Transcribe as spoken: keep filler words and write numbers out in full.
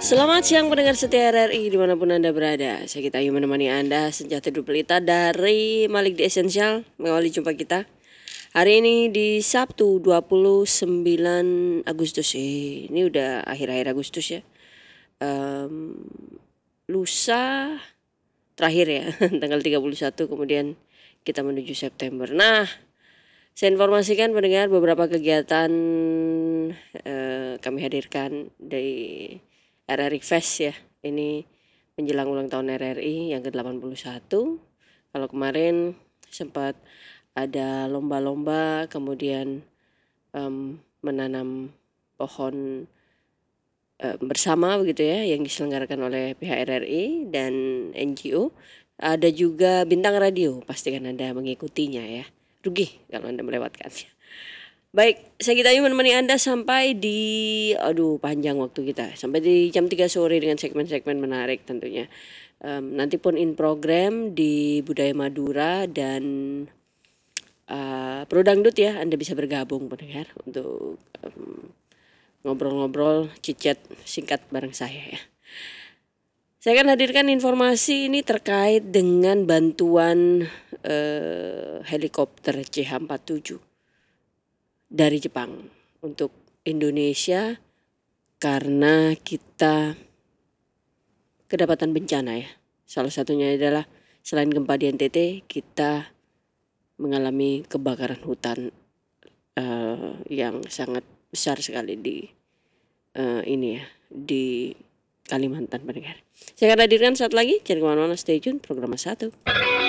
Selamat siang pendengar setia R R I dimanapun Anda berada. Saya Gita Ayu menemani Anda senja teduh pelita dari Malik di Essential mengawali jumpa kita hari ini di Sabtu dua puluh sembilan Agustus. Eh, ini udah akhir-akhir Agustus ya. Um, lusa terakhir ya tanggal tiga puluh satu, kemudian kita menuju September. Nah, saya informasikan pendengar beberapa kegiatan eh, kami hadirkan dari R R I Fest ya. Ini menjelang ulang tahun R R I yang ke delapan puluh satu. Kalau kemarin sempat ada lomba-lomba, kemudian um, menanam pohon uh, bersama begitu ya, yang diselenggarakan oleh pihak R R I dan N G O. Ada juga bintang radio, pastikan Anda mengikutinya ya. Rugi kalau Anda melewatkannya. Baik, saya Gita Ayu menemani Anda sampai di, aduh panjang waktu kita, sampai di jam tiga sore dengan segmen-segmen menarik tentunya. Um, nanti pun in program di Budaya Madura dan uh, Pro Dangdut ya, Anda bisa bergabung pendengar untuk um, ngobrol-ngobrol, cicet singkat bareng saya ya. Saya akan hadirkan informasi ini terkait dengan bantuan uh, helikopter C H empat puluh tujuh dari Jepang untuk Indonesia karena kita kedapatan bencana ya. Salah satunya adalah selain gempa di N T T, kita mengalami kebakaran hutan uh, yang sangat besar sekali di uh, ini ya, di Kalimantan pendengar. Saya akan hadirkan saat lagi, jangan kemana-mana, stay tune program satu.